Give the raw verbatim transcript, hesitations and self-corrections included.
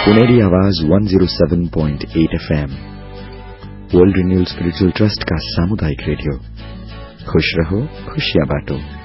सुनहरी आवाज one oh seven point eight F M, world renewal spiritual trust का सामुदायिक रेडियो। खुश रहो, खुशियां बांटो।